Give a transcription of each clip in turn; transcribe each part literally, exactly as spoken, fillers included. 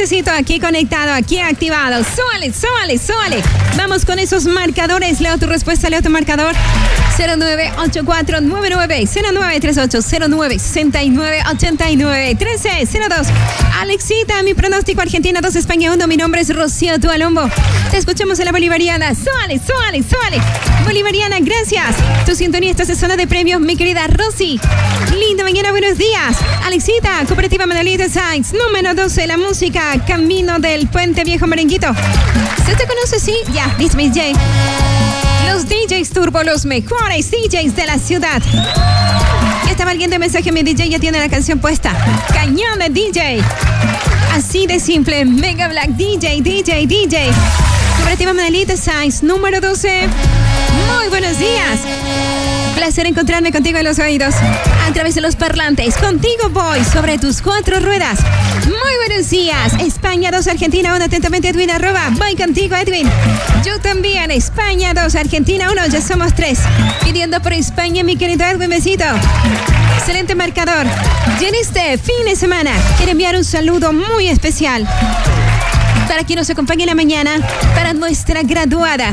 Necesito aquí conectado, aquí activado. Súbale, súbale, súbale. Vamos con esos marcadores. Leo tu respuesta, leo tu marcador. cero nueve ocho cuatro nueve nueve cero nueve tres ocho cero nueve seis nueve ocho nueve trece cero dos. Alexita, mi pronóstico: Argentina dos, España uno. Mi nombre es Rocío Tualombo. Te escuchamos en la Bolivariana. Súbale, súbale, súbale. Bolivariana, gracias. Tu sintonía está en zona de premios, mi querida Rosy. Linda mañana, buenos días. Alexita, Cooperativa Manuelita Sainz, número doce, la música, Camino del Puente Viejo Merenguito. ¿Se te conoce? Sí, ya, Miss Miss J. Los D Js Turbo, los mejores D Js de la ciudad. Ya estaba alguien de mensaje, mi D J ya tiene la canción puesta. Cañón de D J. Así de simple, Mega Black D J, D J, D J. Cooperativa Manuelita Sainz, número doce. Muy buenos días. Placer encontrarme contigo en los oídos. A través de los parlantes, contigo voy sobre tus cuatro ruedas. Muy buenos días. España dos, Argentina uno. Atentamente, Edwin arroba. Voy contigo, Edwin. Yo también. España dos, Argentina uno. Ya somos tres. Pidiendo por España, mi querido Edwin, besito. Excelente marcador. Y en este fin de semana quiero enviar un saludo muy especial para quien nos acompañe en la mañana, para nuestra graduada.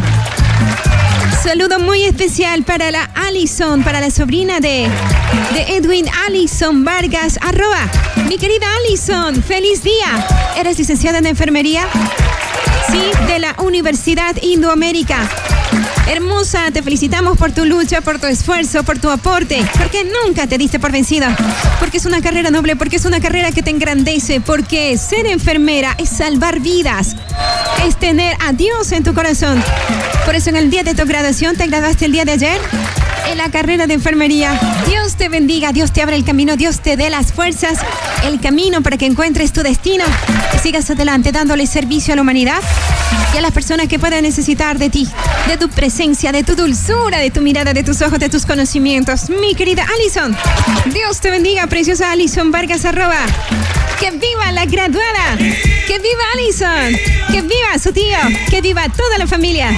Saludo muy especial para la Alison, para la sobrina de, de Edwin, Alison Vargas, arroba. Mi querida Alison, feliz día. ¿Eres licenciada en enfermería? Sí, de la Universidad Indoamérica. Hermosa, te felicitamos por tu lucha, por tu esfuerzo, por tu aporte, porque nunca te diste por vencida, porque es una carrera noble, porque es una carrera que te engrandece, porque ser enfermera es salvar vidas, es tener a Dios en tu corazón. Por eso en el día de tu graduación, te graduaste el día de ayer en la carrera de enfermería. Dios te bendiga, Dios te abra el camino, Dios te dé las fuerzas, el camino para que encuentres tu destino, que sigas adelante dándole servicio a la humanidad y a las personas que puedan necesitar de ti, de tu presencia, de tu dulzura, de tu mirada, de tus ojos, de tus conocimientos. Mi querida Alison, Dios te bendiga, preciosa Alison Vargas, arroba. ¡Que viva la graduada! ¡Que viva Alison! ¡Que viva su tío! ¡Que viva toda la familia!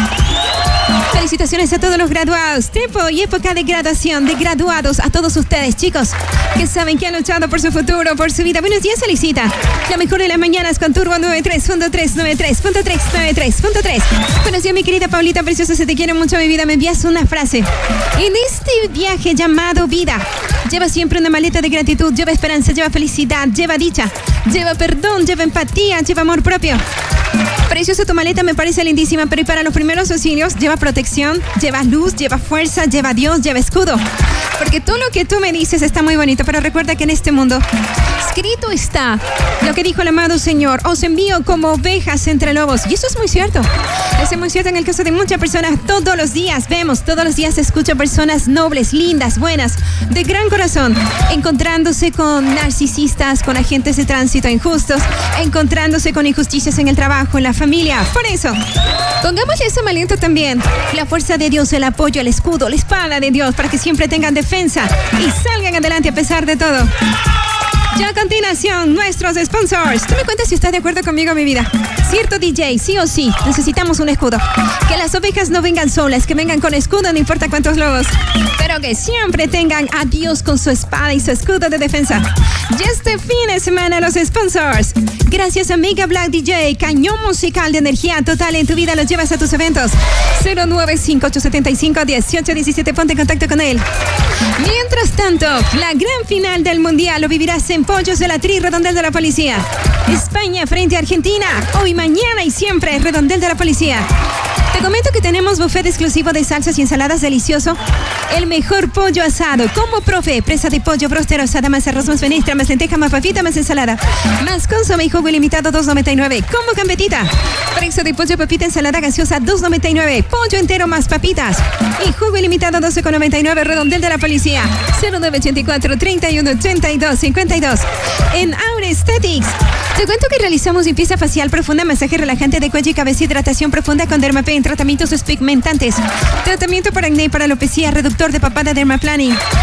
Felicitaciones a todos los graduados. Tiempo y época de graduación, de graduados, a todos ustedes, chicos, que saben que han luchado por su futuro, por su vida. Buenos días, Felicita. La mejor de las mañanas con Turbo noventa y tres punto tres, noventa y tres punto tres, noventa y tres punto tres. Buenos días, mi querida Paulita preciosa, se te quiere mucho, mi vida. Me envías una frase. En este viaje llamado vida, lleva siempre una maleta de gratitud, lleva esperanza, lleva felicidad, lleva dicha, lleva perdón, lleva empatía, lleva amor propio. Preciosa tu maleta, me parece lindísima, pero y para los primeros auxilios, lleva protección, lleva luz, lleva fuerza, lleva Dios, lleva escudo. Porque todo lo que tú me dices está muy bonito, pero recuerda que en este mundo escrito está lo que dijo el amado Señor: os envío como ovejas entre lobos. Y eso es muy cierto. Eso es muy cierto en el caso de muchas personas. Todos los días vemos, todos los días escucho personas nobles, lindas, buenas, de gran corazón, encontrándose con narcisistas, con agentes de tránsito injustos, encontrándose con injusticias en el trabajo, en la familia. Por eso, pongámosle ese aliento también, la fuerza de Dios, el apoyo, el escudo, la espada de Dios, para que siempre tengan defensa y salgan adelante a pesar de todo. Ya a continuación, nuestros sponsors. Tú me cuentas si estás de acuerdo conmigo, mi vida. Cierto, D J, sí o sí, necesitamos un escudo. Que las ovejas no vengan solas, que vengan con escudo, no importa cuántos lobos. Pero que siempre tengan a Dios con su espada y su escudo de defensa. Y este fin de semana, los sponsors. Gracias a Mega Black D J, cañón musical de energía total en tu vida, los llevas a tus eventos. cero nueve cinco ocho siete cinco uno ocho uno siete, ponte en contacto con él. Mientras tanto, la gran final del Mundial lo vivirás en Pollos de la Tri, Redondel de la Policía. España frente a Argentina, hoy, mañana y siempre, Redondel de la Policía. Te comento que tenemos buffet exclusivo de salsas y ensaladas delicioso. El mejor pollo asado, como profe, presa de pollo, bróster, asada, más arroz, más menestra, más lenteja, más papita, más ensalada. Más consomé y jugo ilimitado, dos noventa y nueve. Combo gambetita. Presa de pollo, papita, ensalada gaseosa, dos noventa y nueve. Pollo entero más papitas. Y jugo ilimitado, doce noventa y nueve. Redondel de la Policía. cero nueve ocho cuatro, treinta y uno, ochenta y dos, cincuenta y dos. En Aure Aesthetics. Te cuento que realizamos limpieza facial profunda, masaje relajante de cuello y cabeza, hidratación profunda con Dermapen, tratamientos despigmentantes, tratamiento para acné, para alopecia, reductor de papada, Dermaplaning.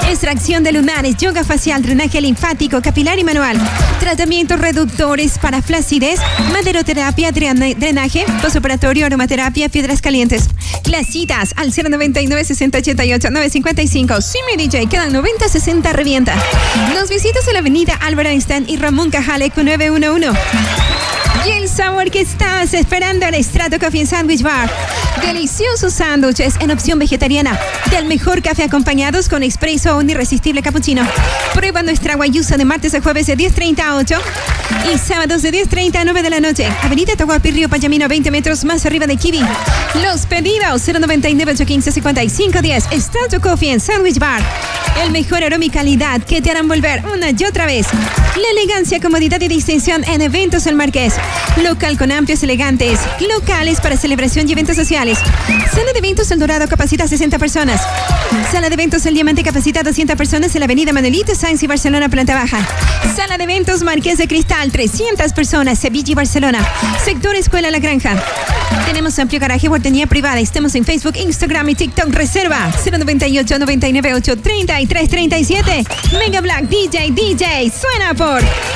extracción de lunares, yoga facial, drenaje linfático, capilar y manual, tratamientos reductores para flacidez, maderoterapia, drenaje, postoperatorio, aromaterapia, piedras calientes. Las citas al cero noventa y nueve, sesenta, ochenta y ocho, novecientos cincuenta y cinco. Simi D J, quedan noventa, sesenta, revienta. Nos visitas en la avenida Albert Einstein y Ramón Cajale con nueve uno uno. Y el sabor que estás esperando en Strato Coffee Sandwich Bar. Deliciosos sándwiches en opción vegetariana. Del mejor café acompañados con expreso o un irresistible cappuccino. Prueba nuestra guayusa de martes a jueves de diez treinta a ocho y sábados de diez treinta a nueve de la noche. Avenida Tahuapi, Río Payamino, veinte metros más arriba de Kiwi. Los pedidos cero noventa y nueve, ochocientos quince, cincuenta y cinco diez. Strato Coffee Sandwich Bar. El mejor aroma y calidad que te harán volver una y otra vez. La elegancia, comodidad y distinción en Eventos El Marqués. Local con amplios elegantes. Locales para celebración y eventos sociales. Sala de eventos El Dorado capacita a sesenta personas. Sala de eventos El Diamante capacita a doscientas personas en la avenida Manuelito Sáenz y Barcelona, planta baja. Sala de eventos Marqués de Cristal, trescientas personas, Sevilla y Barcelona. Sector Escuela La Granja. Tenemos amplio garaje, guardería privada. Estamos en Facebook, Instagram y TikTok. Reserva cero noventa y ocho, noventa y nueve, ocho, treinta y tres, treinta y siete. Mega Black D J, D J. Suena por